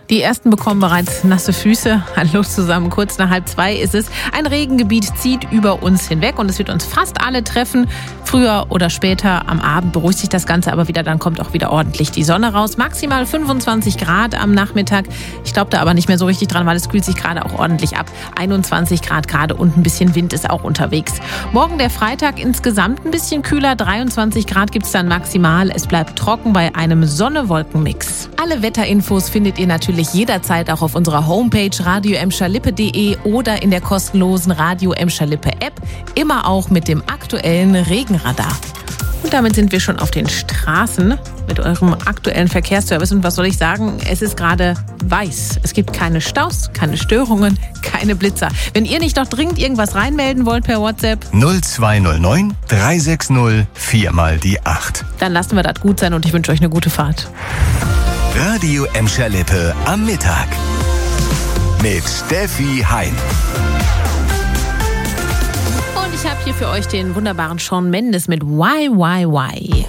Die ersten bekommen bereits nasse Füße. Hallo zusammen, kurz nach 1:30 ist es. Ein Regengebiet zieht über uns hinweg und es wird uns fast alle treffen. Früher oder später am Abend beruhigt sich das Ganze aber wieder, dann kommt auch wieder ordentlich die Sonne raus. Maximal 25 Grad am Nachmittag. Ich glaube da aber nicht mehr so richtig dran, weil es kühlt sich gerade auch ordentlich ab. 21 Grad gerade und ein bisschen Wind ist auch unterwegs. Morgen der Freitag insgesamt ein bisschen kühler. 23 Grad gibt es dann maximal. Es bleibt trocken bei einem Sonne-Wolken-Mix. Alle Wetterinfos findet ihr natürlich jederzeit auch auf unserer Homepage radio-emscher-lippe.de oder in der kostenlosen Radio Emscher Lippe App, immer auch mit dem aktuellen Regenradar. Und damit sind wir schon auf den Straßen mit eurem aktuellen Verkehrsservice. Und was soll ich sagen? Es ist gerade weiß. Es gibt keine Staus, keine Störungen, keine Blitzer. Wenn ihr nicht noch dringend irgendwas reinmelden wollt per WhatsApp 0209 360 4x8. Dann lassen wir das gut sein und ich wünsche euch eine gute Fahrt. Radio Emscher Lippe am Mittag mit Steffi Hein. Und ich habe hier für euch den wunderbaren Shawn Mendes mit Why, Why, Why.